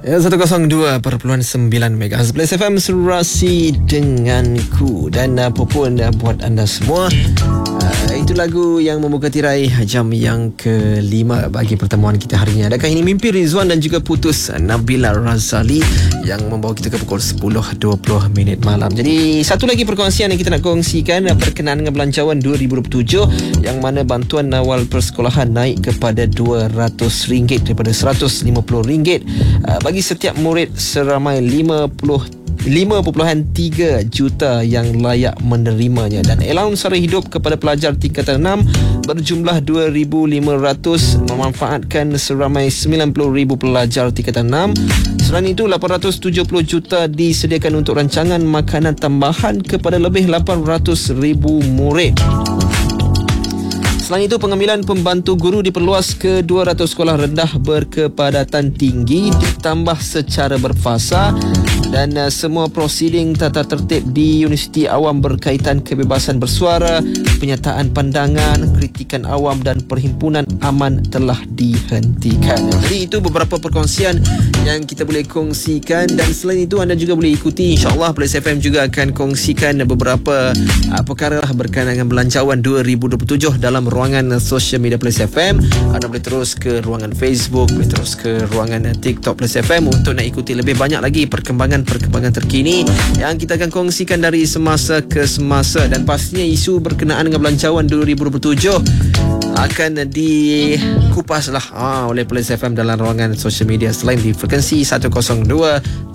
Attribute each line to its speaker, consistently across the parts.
Speaker 1: Ya, 102.9 MHz Plus FM Serasi denganku. Dan apa pun buat anda semua, itu lagu yang membuka tirai jam yang kelima bagi pertemuan kita hari ini. Adakah ini mimpi Rizwan dan juga putus Nabila Razali yang membawa kita ke pukul 10.20 malam. Jadi satu lagi perkongsian yang kita nak kongsikan berkenaan dengan belanjawan 2027, yang mana bantuan awal persekolahan naik kepada RM200 daripada RM150 bagi setiap murid seramai 5.3 juta yang layak menerimanya. Dan allowance sara hidup kepada pelajar tingkatan 6 berjumlah 2,500 memanfaatkan seramai 90,000 pelajar tingkatan 6. Selain itu, 870 juta disediakan untuk rancangan makanan tambahan kepada lebih 800,000 murid. Selain itu, pengambilan pembantu guru diperluas ke 200 sekolah rendah berkepadatan tinggi ditambah secara berfasa, dan semua prosiding tata tertib di Universiti Awam berkaitan kebebasan bersuara, penyataan pandangan, kritikan awam dan perhimpunan aman telah dihentikan. Jadi itu beberapa perkongsian yang kita boleh kongsikan, dan selain itu anda juga boleh ikuti, insyaAllah Plus FM juga akan kongsikan beberapa perkara berkenaan dengan belanjawan 2027 dalam ruangan sosial media Plus FM. Anda boleh terus ke ruangan Facebook, boleh terus ke ruangan TikTok Plus FM untuk nak ikuti lebih banyak lagi perkembangan terkini yang kita akan kongsikan dari semasa ke semasa. Dan pastinya isu berkenaan dengan belanjawan 2027 akan dikupas lah oleh Plus FM dalam ruangan sosial media selain di frekuensi 102.9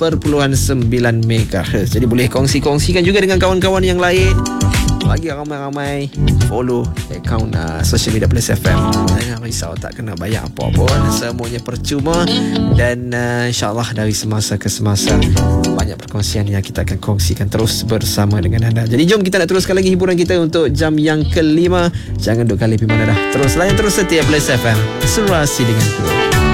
Speaker 1: MHz. Jadi boleh kongsikan juga dengan kawan-kawan yang lain. Bagi ramai-ramai follow akaun social media Plus FM. Jangan risau, tak kena bayar apa-apa, semuanya percuma. Dan insyaAllah dari semasa ke semasa banyak perkongsian yang kita akan kongsikan terus bersama dengan anda. Jadi jom kita nak teruskan lagi hiburan kita untuk jam yang kelima. Jangan duk kali pergi mana dah. Terus layan, terus setia Plus FM Serasi denganku.